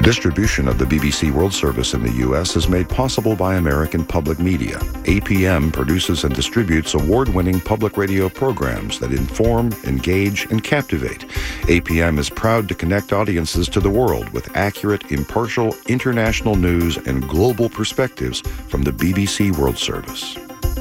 Distribution of the BBC World Service in the U.S. is made possible by American Public Media. APM produces and distributes award-winning public radio programs that inform, engage, and captivate. APM is proud to connect audiences to the world with accurate, impartial, international news and global perspectives from the BBC World Service.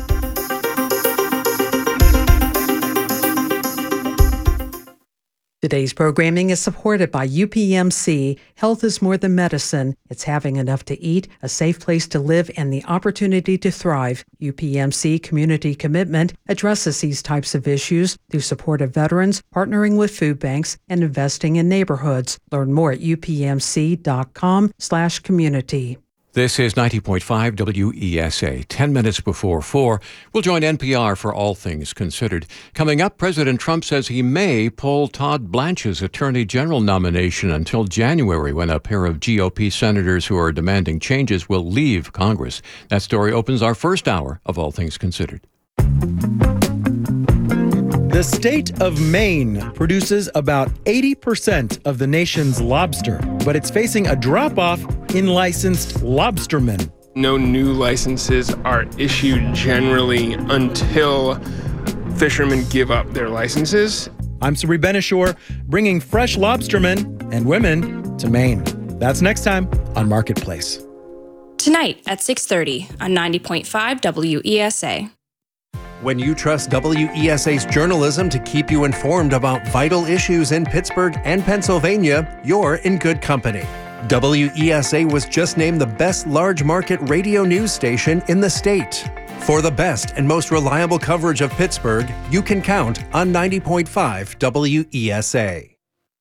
Today's programming is supported by UPMC. Health is more than medicine. It's having enough to eat, a safe place to live, and the opportunity to thrive. UPMC Community Commitment addresses these types of issues through support of veterans, partnering with food banks, and investing in neighborhoods. Learn more at upmc.com/community. This is 90.5 WESA. 10 minutes before 4. We'll join NPR for All Things Considered. Coming up, President Trump says he may pull Todd Blanche's Attorney General nomination until January, when a pair of GOP senators who are demanding changes will leave Congress. That story opens our first hour of All Things Considered. The state of Maine produces about 80% of the nation's lobster, but it's facing a drop-off in licensed lobstermen. No new licenses are issued generally until fishermen give up their licenses. I'm Sari Benishore, bringing fresh lobstermen and women to Maine. That's next time on Marketplace. Tonight at 6:30 on 90.5 WESA. When you trust WESA's journalism to keep you informed about vital issues in Pittsburgh and Pennsylvania, you're in good company. WESA was just named the best large market radio news station in the state. For the best and most reliable coverage of Pittsburgh, you can count on 90.5 WESA.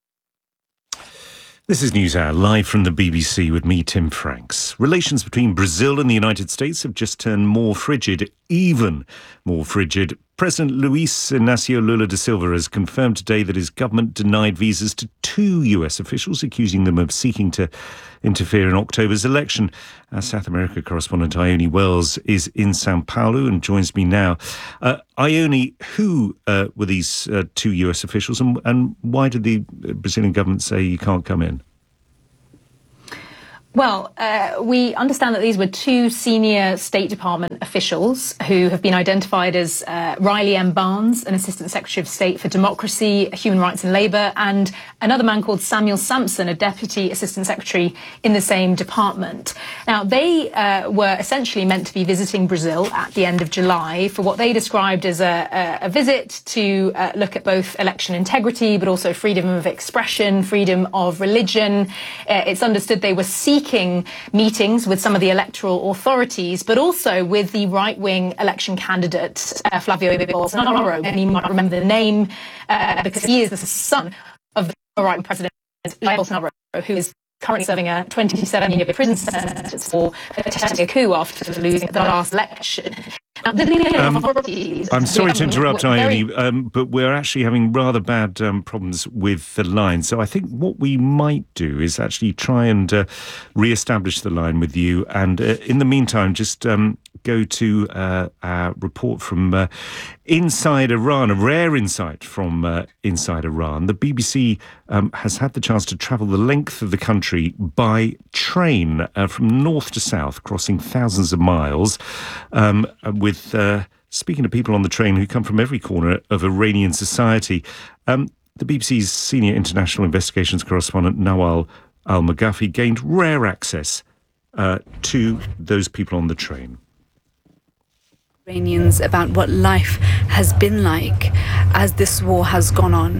This is NewsHour, live from the BBC with me, Tim Franks. Relations between Brazil and the United States have just turned more frigid, even more frigid. President Luiz Inácio Lula da Silva has confirmed today that his government denied visas to 2 US officials, accusing them of seeking to interfere in October's election. Our South America correspondent Ione Wells is in Sao Paulo and joins me now. Ione, who were these 2 US officials, and why did the Brazilian government say you can't come in? Well, we understand that these were 2 senior State Department officials who have been identified as Riley M. Barnes, an Assistant Secretary of State for Democracy, Human Rights and Labour, and another man called Samuel Sampson, a Deputy Assistant Secretary in the same department. Now, they were essentially meant to be visiting Brazil at the end of July for what they described as a visit to look at both election integrity, but also freedom of expression, freedom of religion. It's understood they were seeking meetings with some of the electoral authorities, but also with the right-wing election candidate, Flavio Bolsonaro. And you might remember the name because he is the son of the right-wing president, Jair Bolsonaro, who is currently serving a 27-year prison sentence for attempting a coup after losing the last election. Now, I'm sorry to interrupt, Ione, but we're actually having rather bad problems with the line. So I think what we might do is actually try and re-establish the line with you. And in the meantime, just go to our report from inside Iran, a rare insight from inside Iran. The BBC has had the chance to travel the length of the country by train from north to south, crossing thousands of miles, with speaking to people on the train who come from every corner of Iranian society. The BBC's senior international investigations correspondent, Nawal Al-Maghafi, gained rare access to those people on the train. Iranians about what life has been like as this war has gone on.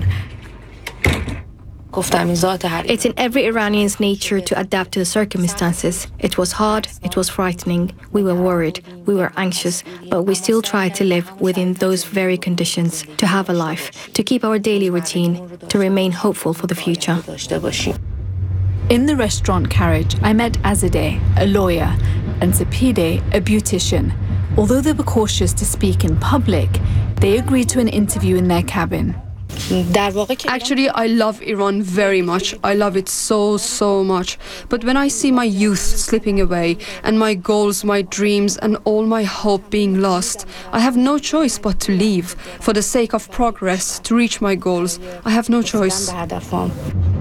It's in every Iranian's nature to adapt to the circumstances. It was hard, it was frightening, we were worried, we were anxious, but we still tried to live within those very conditions, to have a life, to keep our daily routine, to remain hopeful for the future. In the restaurant carriage, I met Azadeh, a lawyer, and Sapide, a beautician. Although they were cautious to speak in public, they agreed to an interview in their cabin. Actually, I love Iran very much. I love it so much. But when I see my youth slipping away and my goals, my dreams and all my hope being lost, I have no choice but to leave. For the sake of progress, to reach my goals, I have no choice.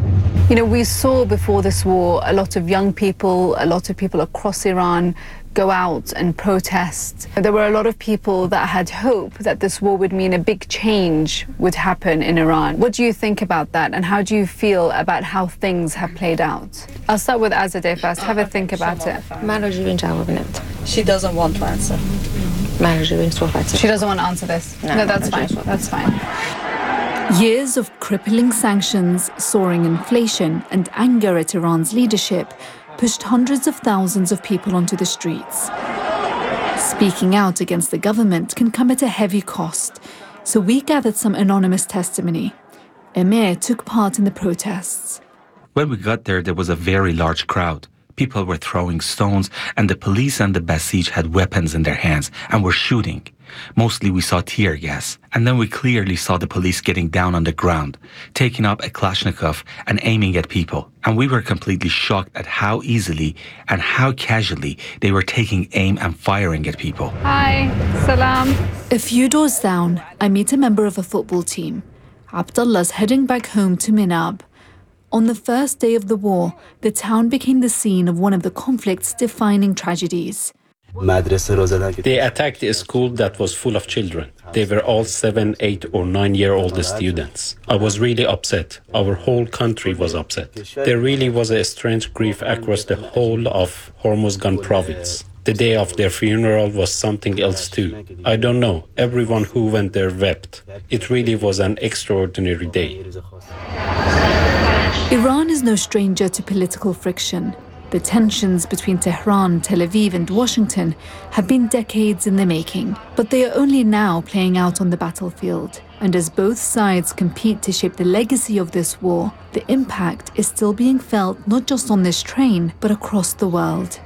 You know, we saw before this war a lot of young people, a lot of people across Iran go out and protest. There were a lot of people that had hope that this war would mean a big change would happen in Iran. What do you think about that, and how do you feel about how things have played out? I'll start with Azadeh first. Have a think about it. She doesn't want to answer. She doesn't want to answer this. No, that's fine. That's fine. Years of crippling sanctions, soaring inflation, and anger at Iran's leadership pushed hundreds of thousands of people onto the streets. Speaking out against the government can come at a heavy cost, so we gathered some anonymous testimony. Emir took part in the protests. When we got there was a very large crowd. People were throwing stones, and the police and the Basij had weapons in their hands and were shooting. Mostly we saw tear gas, and then we clearly saw the police getting down on the ground, taking up a Kalashnikov and aiming at people. And we were completely shocked at how easily and how casually they were taking aim and firing at people. Hi, salam. A few doors down, I meet a member of a football team. Abdullah's heading back home to Minab. On the first day of the war, the town became the scene of one of the conflict's defining tragedies. They attacked a school that was full of children. They were all 7, 8 or 9-year-old students. I was really upset. Our whole country was upset. There really was a strange grief across the whole of Hormuzgan province. The day of their funeral was something else too. I don't know. Everyone who went there wept. It really was an extraordinary day. Iran is no stranger to political friction. The tensions between Tehran, Tel Aviv and Washington have been decades in the making, but they are only now playing out on the battlefield. And as both sides compete to shape the legacy of this war, the impact is still being felt not just on this train, but across the world.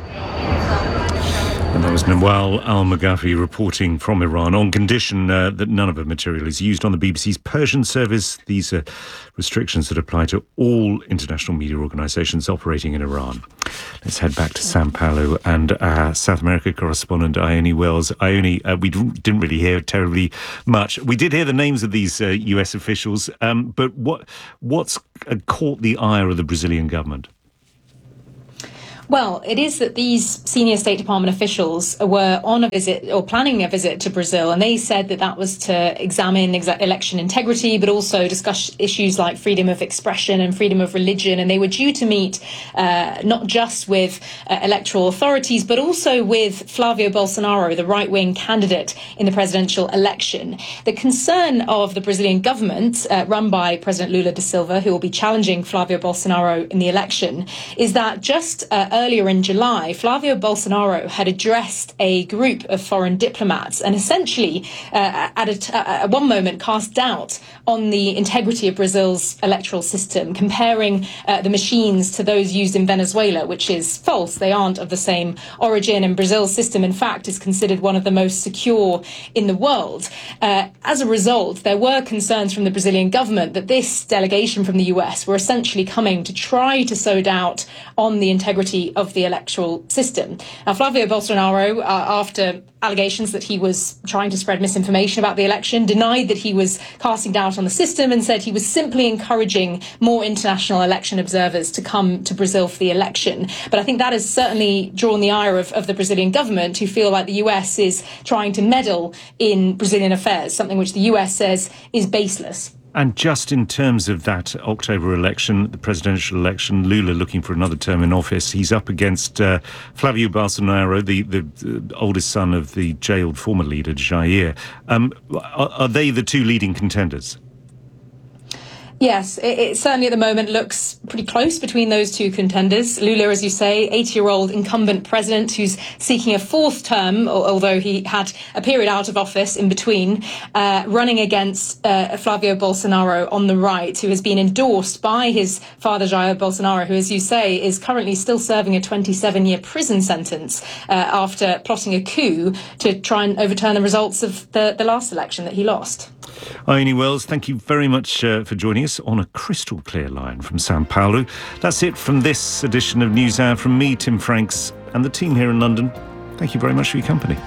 And that was Nawal Al-Maghafi reporting from Iran on condition that none of her material is used on the BBC's Persian service. These are restrictions that apply to all international media organisations operating in Iran. Let's head back to Sao Paulo and South America correspondent Ione Wells. Ione, we didn't really hear terribly much. We did hear the names of these US officials, but what's caught the ire of the Brazilian government? Well, it is that these senior State Department officials were on a visit or planning a visit to Brazil, and they said that that was to examine election integrity, but also discuss issues like freedom of expression and freedom of religion. And they were due to meet not just with electoral authorities, but also with Flavio Bolsonaro, the right-wing candidate in the presidential election. The concern of the Brazilian government, run by President Lula da Silva, who will be challenging Flavio Bolsonaro in the election, is that just earlier in July, Flavio Bolsonaro had addressed a group of foreign diplomats and essentially, at one moment, cast doubt on the integrity of Brazil's electoral system, comparing the machines to those used in Venezuela, which is false. They aren't of the same origin, and Brazil's system, in fact, is considered one of the most secure in the world. As a result, there were concerns from the Brazilian government that this delegation from the US were essentially coming to try to sow doubt on the integrity of the electoral system. Now, Flavio Bolsonaro, after allegations that he was trying to spread misinformation about the election, denied that he was casting doubt on the system and said he was simply encouraging more international election observers to come to Brazil for the election. But I think that has certainly drawn the ire of the Brazilian government, who feel like the US is trying to meddle in Brazilian affairs, something which the US says is baseless. And just in terms of that October election, the presidential election, Lula looking for another term in office, he's up against Flavio Bolsonaro, the oldest son of the jailed former leader, Jair. Are they the two leading contenders? Yes, it certainly at the moment looks pretty close between those two contenders. Lula, as you say, 80-year-old incumbent president who's seeking a fourth term, although he had a period out of office in between, running against Flavio Bolsonaro on the right, who has been endorsed by his father, Jair Bolsonaro, who, as you say, is currently still serving a 27-year prison sentence after plotting a coup to try and overturn the results of the last election that he lost. Ione Wells, thank you very much for joining us on a crystal clear line from Sao Paulo. That's it from this edition of NewsHour from me, Tim Franks, and the team here in London. Thank you very much for your company.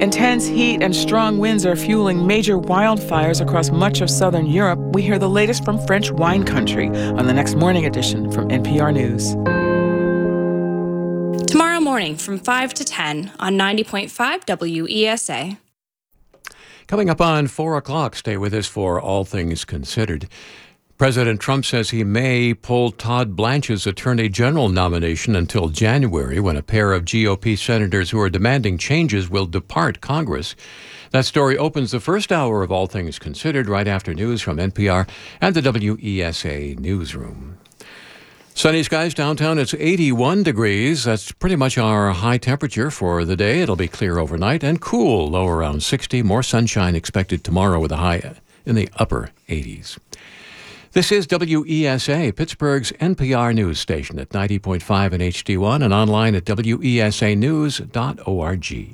Intense heat and strong winds are fueling major wildfires across much of southern Europe. We hear the latest from French wine country on the next morning edition from NPR News. Tomorrow morning from 5 to 10 on 90.5 WESA. Coming up on 4 o'clock, stay with us for All Things Considered. President Trump says he may pull Todd Blanche's Attorney General nomination until January, when a pair of GOP senators who are demanding changes will depart Congress. That story opens the first hour of All Things Considered right after news from NPR and the WESA newsroom. Sunny skies downtown. It's 81 degrees. That's pretty much our high temperature for the day. It'll be clear overnight and cool, low around 60. More sunshine expected tomorrow with a high in the upper 80s. This is WESA, Pittsburgh's NPR news station at 90.5 and HD1 and online at wesanews.org.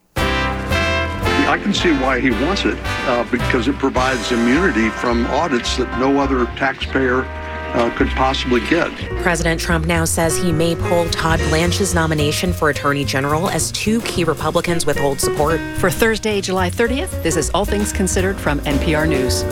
I can see why he wants it, because it provides immunity from audits that no other taxpayer could possibly get. President Trump now says he may pull Todd Blanche's nomination for Attorney General as two key Republicans withhold support. For Thursday, July 30th, this is All Things Considered from NPR News.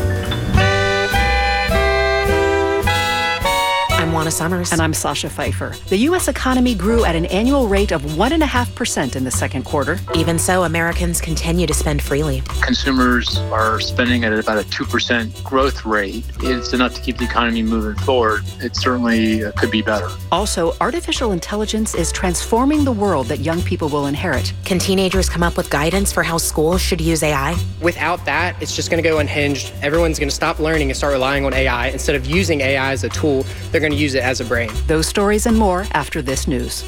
I'm Juana Summers. And I'm Sasha Pfeiffer. The U.S. economy grew at an annual rate of 1.5% in the second quarter. Even so, Americans continue to spend freely. Consumers are spending at about a 2% growth rate. It's enough to keep the economy moving forward. It certainly could be better. Also, artificial intelligence is transforming the world that young people will inherit. Can teenagers come up with guidance for how schools should use AI? Without that, it's just going to go unhinged. Everyone's going to stop learning and start relying on AI. Instead of using AI as a tool, they're going to use it as a brain. Those stories and more after this news.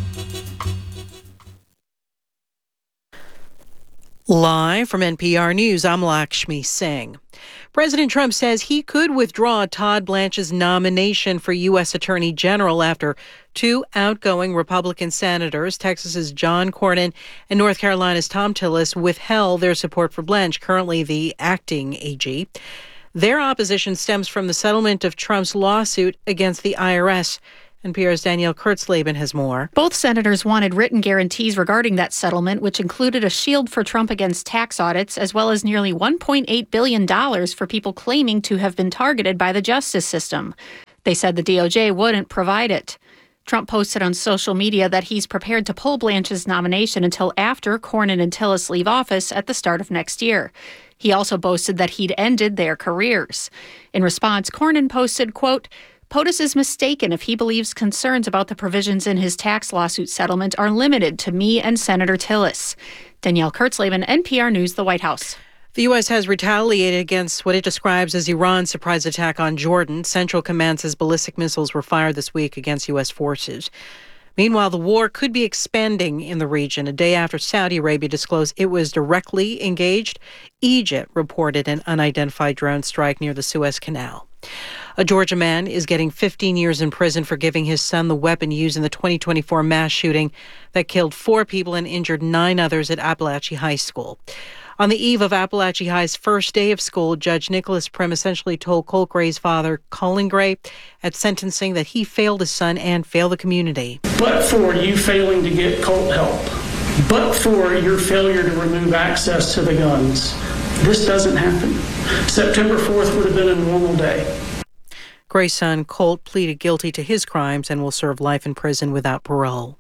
Live from NPR News, I'm Lakshmi Singh. President Trump says he could withdraw Todd Blanche's nomination for U.S. Attorney General after two outgoing Republican senators, Texas's John Cornyn and North Carolina's Thom Tillis, withheld their support for Blanche, currently the acting AG. Their opposition stems from the settlement of Trump's lawsuit against the IRS. NPR's Danielle Kurtzleben has more. Both senators wanted written guarantees regarding that settlement, which included a shield for Trump against tax audits, as well as nearly $1.8 billion for people claiming to have been targeted by the justice system. They said the DOJ wouldn't provide it. Trump posted on social media that he's prepared to pull Blanche's nomination until after Cornyn and Tillis leave office at the start of next year. He also boasted that he'd ended their careers. In response, Cornyn posted, quote, POTUS is mistaken if he believes concerns about the provisions in his tax lawsuit settlement are limited to me and Senator Tillis. Danielle Kurtzleben, NPR News, the White House. The U.S. has retaliated against what it describes as Iran's surprise attack on Jordan. Central Command says ballistic missiles were fired this week against U.S. forces. Meanwhile, the war could be expanding in the region a day after Saudi Arabia disclosed it was directly engaged. Egypt reported an unidentified drone strike near the Suez Canal. A Georgia man is getting 15 years in prison for giving his son the weapon used in the 2024 mass shooting that killed 4 people and injured 9 others at Appalachian High School. On the eve of Appalachian High's first day of school, Judge Nicholas Prim essentially told Colt Gray's father, Colin Gray, at sentencing that he failed his son and failed the community. But for you failing to get Colt help, but for your failure to remove access to the guns, this doesn't happen. September 4th would have been a normal day. Gray's son, Colt, pleaded guilty to his crimes and will serve life in prison without parole.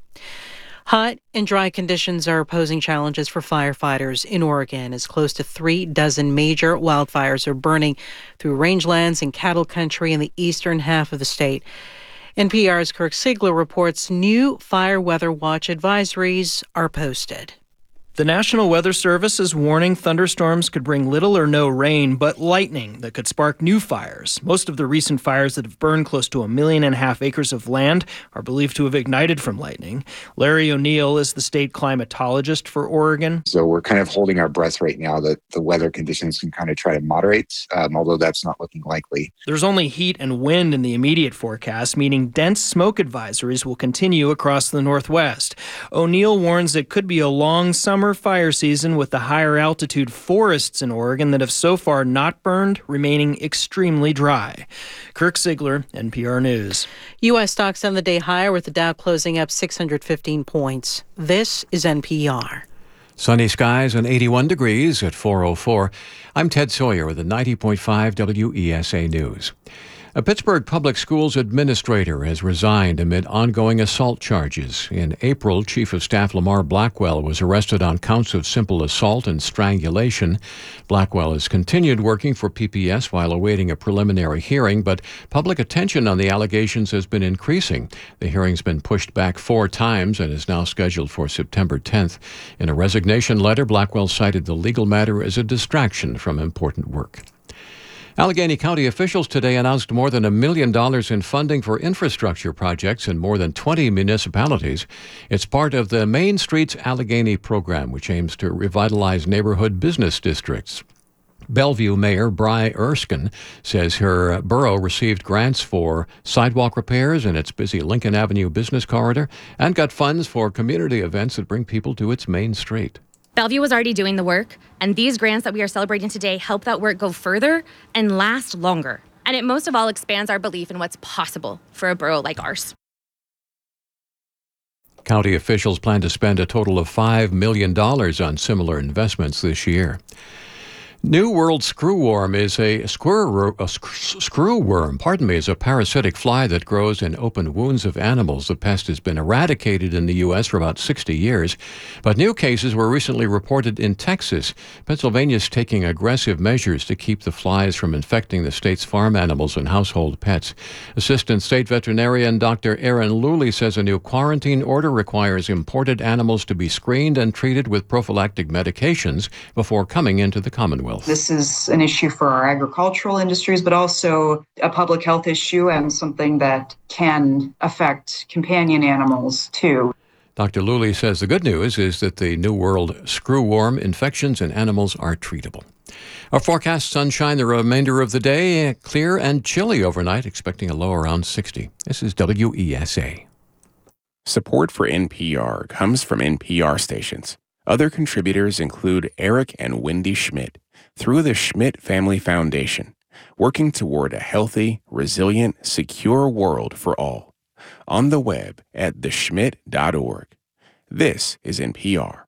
Hot and dry conditions are posing challenges for firefighters in Oregon as close to 36 major wildfires are burning through rangelands and cattle country in the eastern half of the state. NPR's Kirk Siegler reports new fire weather watch advisories are posted. The National Weather Service is warning thunderstorms could bring little or no rain, but lightning that could spark new fires. Most of the recent fires that have burned close to 1.5 million acres of land are believed to have ignited from lightning. Larry O'Neill is the state climatologist for Oregon. So we're kind of holding our breath right now that the weather conditions can kind of try to moderate, although that's not looking likely. There's only heat and wind in the immediate forecast, meaning dense smoke advisories will continue across the Northwest. O'Neill warns it could be a long summer fire season with the higher altitude forests in Oregon that have so far not burned remaining extremely dry. Kirk Siegler, NPR News. U.S. stocks on the day higher with the Dow closing up 615 points. This is NPR. Sunny skies and 81 degrees at 4:04. I'm Ted Sawyer with the 90.5 WESA News. A Pittsburgh Public Schools administrator has resigned amid ongoing assault charges. In April, Chief of Staff Lamar Blackwell was arrested on counts of simple assault and strangulation. Blackwell has continued working for PPS while awaiting a preliminary hearing, but public attention on the allegations has been increasing. The hearing's been pushed back 4 times and is now scheduled for September 10th. In a resignation letter, Blackwell cited the legal matter as a distraction from important work. Allegheny County officials today announced more than $1 million in funding for infrastructure projects in more than 20 municipalities. It's part of the Main Streets Allegheny program, which aims to revitalize neighborhood business districts. Bellevue Mayor Bry Erskine says her borough received grants for sidewalk repairs in its busy Lincoln Avenue business corridor and got funds for community events that bring people to its main street. Bellevue was already doing the work, and these grants that we are celebrating today help that work go further and last longer. And it most of all expands our belief in what's possible for a borough like ours. County officials plan to spend a total of $5 million on similar investments this year. New World screwworm is a screwworm, is a parasitic fly that grows in open wounds of animals. The pest has been eradicated in the U.S. for about 60 years, but new cases were recently reported in Texas. Pennsylvania is taking aggressive measures to keep the flies from infecting the state's farm animals and household pets. Assistant State Veterinarian Dr. Erin Luley says a new quarantine order requires imported animals to be screened and treated with prophylactic medications before coming into the Commonwealth. This is an issue for our agricultural industries, but also a public health issue and something that can affect companion animals too. Dr. Luley says the good news is that the New World screwworm infections in animals are treatable. Our forecast: sunshine the remainder of the day, clear and chilly overnight, expecting a low around 60. This is WESA. Support for NPR comes from NPR stations. Other contributors include Eric and Wendy Schmidt through the Schmidt Family Foundation, working toward a healthy, resilient, secure world for all. On the web at theschmidt.org. This is NPR.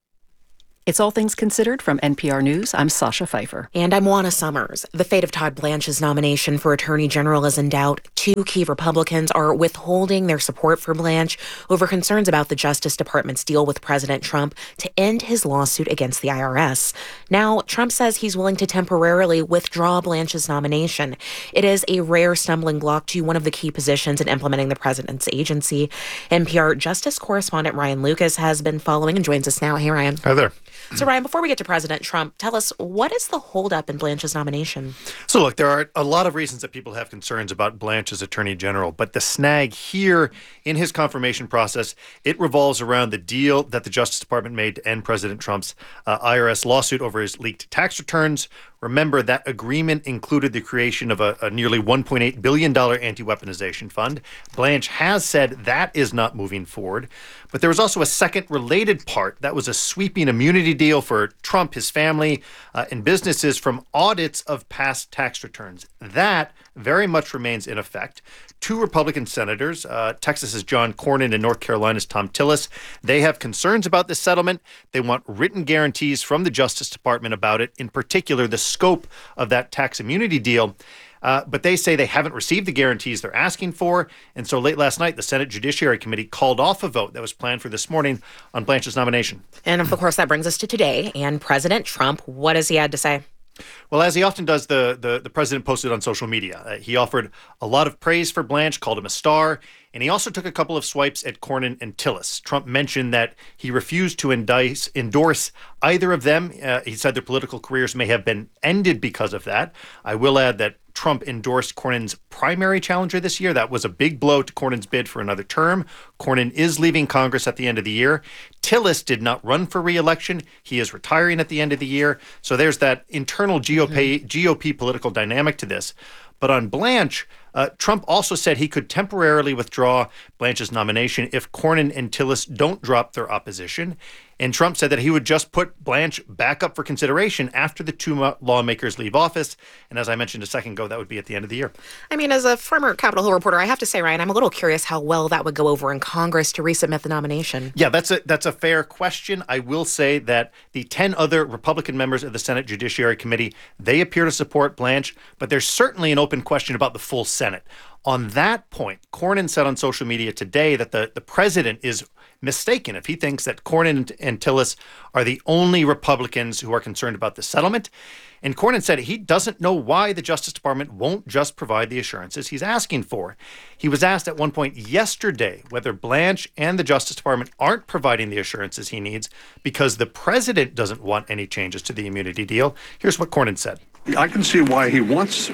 It's All Things Considered from NPR News. I'm Sasha Pfeiffer. And I'm Juana Summers. The fate of Todd Blanche's nomination for Attorney General is in doubt. 2 key Republicans are withholding their support for Blanche over concerns about the Justice Department's deal with President Trump to end his lawsuit against the IRS. Now, Trump says he's willing to temporarily withdraw Blanche's nomination. It is a rare stumbling block to one of the key positions in implementing the president's agency. NPR Justice correspondent Ryan Lucas has been following and joins us now. Hey, Ryan. Hi there. So, Ryan, before we get to President Trump, tell us, what is the holdup in Blanche's nomination? So, look, there are a lot of reasons that people have concerns about Blanche as Attorney General, but the snag here in his confirmation process, it revolves around the deal that the Justice Department made to end President Trump's IRS lawsuit over his leaked tax returns. Remember, that agreement included the creation of a nearly $1.8 billion anti-weaponization fund. Blanche has said that is not moving forward. But there was also a second related part. That was a sweeping immunity deal for Trump, his family, and businesses from audits of past tax returns. That very much remains in effect. 2 Republican senators, Texas's John Cornyn and North Carolina's Thom Tillis, they have concerns about this settlement. They want written guarantees from the Justice Department about it, in particular the scope of that tax immunity deal. But they say they haven't received the guarantees they're asking for. And so late last night, the Senate Judiciary Committee called off a vote that was planned for this morning on Blanche's nomination. And of course, that brings us to today. And President Trump, what has he had to say? Well, as he often does, the president posted on social media. He offered a lot of praise for Blanche, called him a star, and he also took a couple of swipes at Cornyn and Tillis. Trump mentioned that he refused to endorse either of them. He said their political careers may have been ended because of that. I will add that Trump endorsed Cornyn's primary challenger this year. That was a big blow to Cornyn's bid for another term. Cornyn is leaving Congress at the end of the year. Tillis did not run for re-election. He is retiring at the end of the year. So there's that internal GOP political dynamic to this. But on Blanche, Trump also said he could temporarily withdraw Blanche's nomination if Cornyn and Tillis don't drop their opposition. And Trump said that he would just put Blanche back up for consideration after the two lawmakers leave office. And as I mentioned a second ago, that would be at the end of the year. I mean, as a former Capitol Hill reporter, I have to say, Ryan, I'm a little curious how well that would go over in Congress to resubmit the nomination. Yeah, that's a fair question. I will say that the 10 other Republican members of the Senate Judiciary Committee, they appear to support Blanche, but there's certainly an open question about the full Senate. On that point, Cornyn said on social media today that the president is mistaken if he thinks that Cornyn and Tillis are the only Republicans who are concerned about the settlement. And Cornyn said he doesn't know why the Justice Department won't just provide the assurances he's asking for. He was asked at one point yesterday whether Blanche and the Justice Department aren't providing the assurances he needs because the president doesn't want any changes to the immunity deal. Here's what Cornyn said. I can see why he wants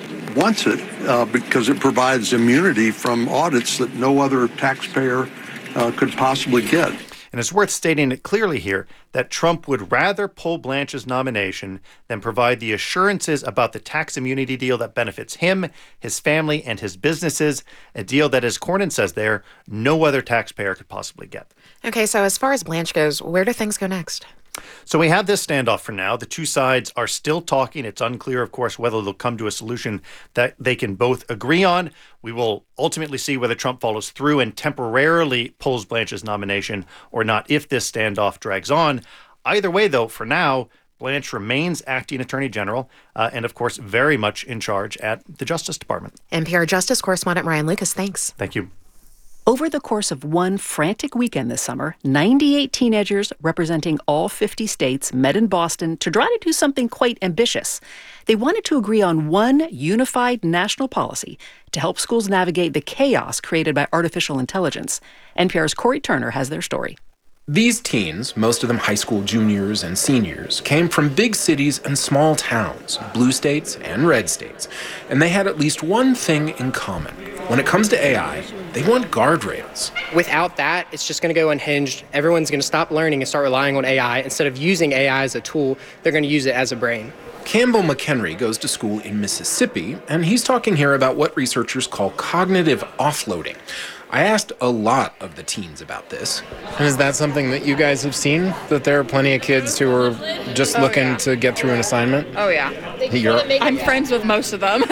it because it provides immunity from audits that no other taxpayer could possibly get. And it's worth stating it clearly here that Trump would rather pull Blanche's nomination than provide the assurances about the tax immunity deal that benefits him, his family, and his businesses, a deal that, as Cornyn says there, no other taxpayer could possibly get. Okay, so as far as Blanche goes, where do things go next? So we have this standoff for now. The two sides are still talking. It's unclear, of course, whether they'll come to a solution that they can both agree on. We will ultimately see whether Trump follows through and temporarily pulls Blanche's nomination or not if this standoff drags on. Either way, though, for now, Blanche remains acting attorney general and, of course, very much in charge at the Justice Department. NPR Justice correspondent Ryan Lucas, thanks. Thank you. Over the course of one frantic weekend this summer, 98 teenagers representing all 50 states met in Boston to try to do something quite ambitious. They wanted to agree on one unified national policy to help schools navigate the chaos created by artificial intelligence. NPR's Corey Turner has their story. These teens, most of them high school juniors and seniors, came from big cities and small towns, blue states and red states, and they had at least one thing in common. When it comes to AI, they want guardrails. Without that, it's just going to go unhinged. Everyone's going to stop learning and start relying on AI. Instead of using AI as a tool, they're going to use it as a brain. Campbell McHenry goes to school in Mississippi, and he's talking here about what researchers call cognitive offloading. I asked a lot of the teens about this. And is that something that you guys have seen? That there are plenty of kids who are just looking to get through an assignment? Oh, yeah. I'm friends with most of them.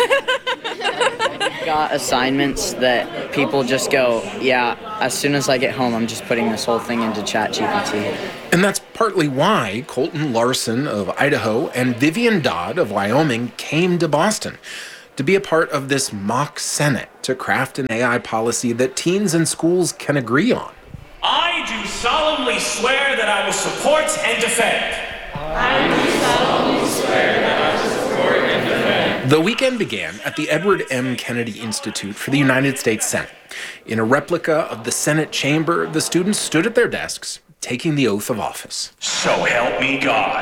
Got assignments that people just go, yeah, as soon as I get home, I'm just putting this whole thing into ChatGPT. And that's partly why Colton Larson of Idaho and Vivian Dodd of Wyoming came to Boston to be a part of this mock Senate to craft an AI policy that teens and schools can agree on. I do solemnly swear that I will support and defend. I do solemnly swear that I will support and defend. The weekend began at the Edward M. Kennedy Institute for the United States Senate. In a replica of the Senate chamber, the students stood at their desks, taking the oath of office. So help me God.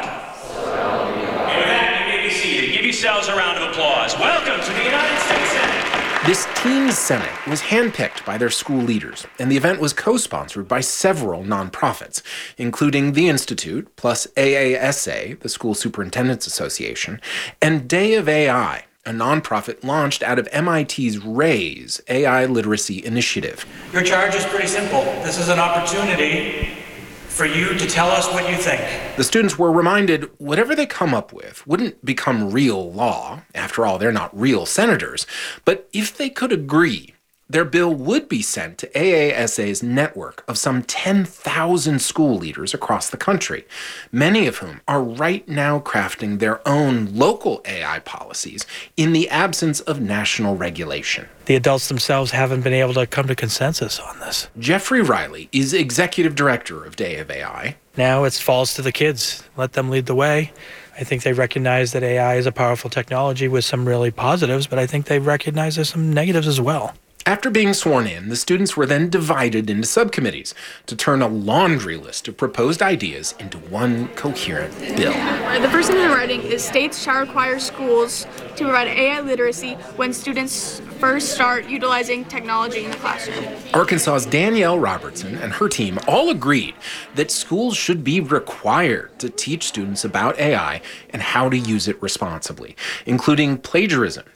And with that, you may be seated. Give yourselves a round of applause. Welcome to the United States Senate. This Teens Senate was handpicked by their school leaders, and the event was co-sponsored by several nonprofits, including the Institute, plus AASA, the School Superintendents Association, and Day of AI, a nonprofit launched out of MIT's RAISE AI Literacy Initiative. Your charge is pretty simple. This is an opportunity for you to tell us what you think. The students were reminded whatever they come up with wouldn't become real law. After all, they're not real senators. But if they could agree, their bill would be sent to AASA's network of some 10,000 school leaders across the country, many of whom are right now crafting their own local AI policies in the absence of national regulation. The adults themselves haven't been able to come to consensus on this. Jeffrey Riley is executive director of Day of AI. Now it falls to the kids. Let them lead the way. I think they recognize that AI is a powerful technology with some really positives, but I think they recognize there's some negatives as well. After being sworn in, the students were then divided into subcommittees to turn a laundry list of proposed ideas into one coherent bill. The first thing they're writing is states shall require schools to provide AI literacy when students first start utilizing technology in the classroom. Arkansas's Danielle Robertson and her team all agreed that schools should be required to teach students about AI and how to use it responsibly, including plagiarism,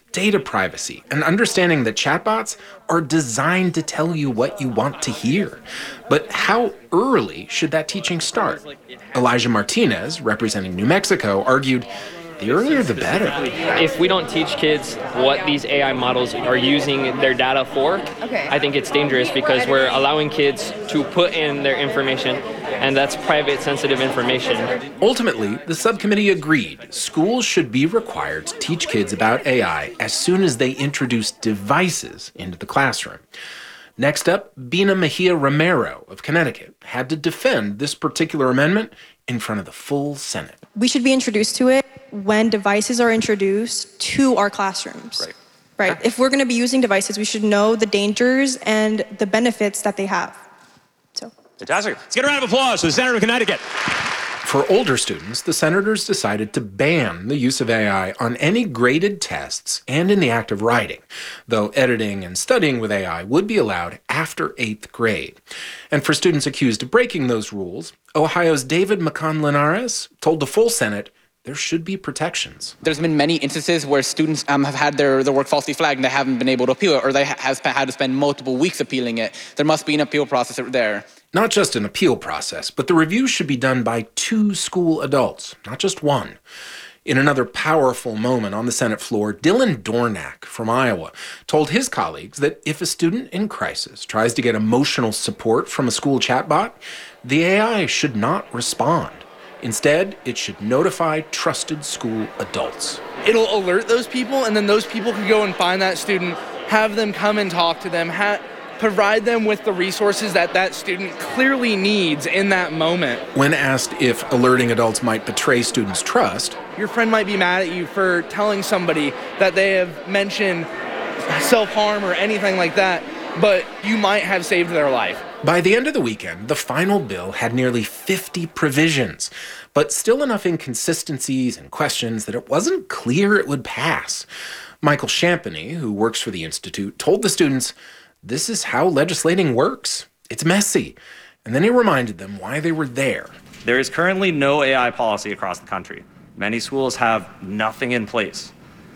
data privacy, and understanding that chatbots are designed to tell you what you want to hear. But how early should that teaching start? Elijah Martinez, representing New Mexico, argued the earlier the better. If we don't teach kids what these AI models are using their data for, I think it's dangerous because we're allowing kids to put in their information, and that's private, sensitive information. Ultimately, the subcommittee agreed schools should be required to teach kids about AI as soon as they introduce devices into the classroom. Next up, Bina Mejia Romero of Connecticut had to defend this particular amendment in front of the full Senate. We should be introduced to it when devices are introduced to our classrooms. Right. If we're going to be using devices, we should know the dangers and the benefits that they have. Fantastic. Let's get a round of applause for the Senator of Connecticut. For older students, the senators decided to ban the use of AI on any graded tests and in the act of writing, though editing and studying with AI would be allowed after 8th grade. And for students accused of breaking those rules, Ohio's David McCon Linares told the full Senate there should be protections. There's been many instances where students have had their work falsely flagged and they haven't been able to appeal it, or they have had to spend multiple weeks appealing it. There must be an appeal process there. Not just an appeal process, but the review should be done by 2 school adults, not just one. In another powerful moment on the Senate floor, Dylan Dornack from Iowa told his colleagues that if a student in crisis tries to get emotional support from a school chatbot, the AI should not respond. Instead, it should notify trusted school adults. It'll alert those people, and then those people can go and find that student, have them come and talk to them, provide them with the resources that that student clearly needs in that moment. When asked if alerting adults might betray students' trust, your friend might be mad at you for telling somebody that they have mentioned self-harm or anything like that, but you might have saved their life. By the end of the weekend, the final bill had nearly 50 provisions, but still enough inconsistencies and questions that it wasn't clear it would pass. Michael Champagny, who works for the Institute, told the students, this is how legislating works. It's messy. And then he reminded them why they were there. There is currently no AI policy across the country. Many schools have nothing in place.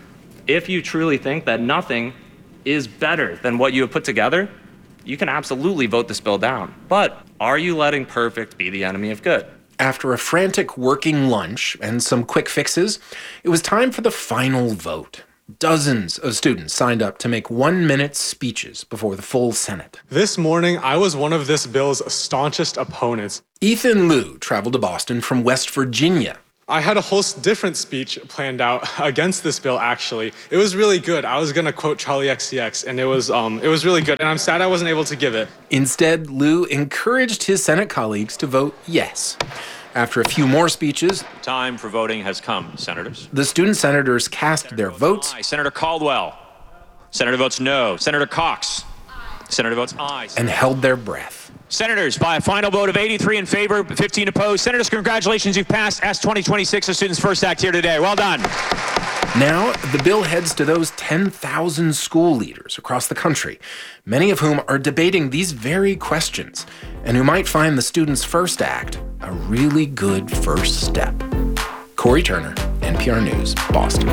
If you truly think that nothing is better than what you have put together, you can absolutely vote this bill down. But are you letting perfect be the enemy of good? After a frantic working lunch and some quick fixes, it was time for the final vote. Dozens of students signed up to make 1-minute speeches before the full Senate. This morning, I was one of this bill's staunchest opponents. Ethan Liu traveled to Boston from West Virginia. I had a whole different speech planned out against this bill, actually. It was really good. I was going to quote Charlie XCX, and it was really good, and I'm sad I wasn't able to give it. Instead, Liu encouraged his Senate colleagues to vote yes. After a few more speeches, time for voting has come, senators. The student senators cast their votes. Aye. Senator Caldwell. Senator votes no. Senator Cox. Senator votes aye. And held their breath. Senators, by a final vote of 83 in favor, 15 opposed. Senators, congratulations, you've passed S-2026, the Students' First Act here today. Well done. Now, the bill heads to those 10,000 school leaders across the country, many of whom are debating these very questions, and who might find the Students' First Act a really good first step. Corey Turner, NPR News, Boston.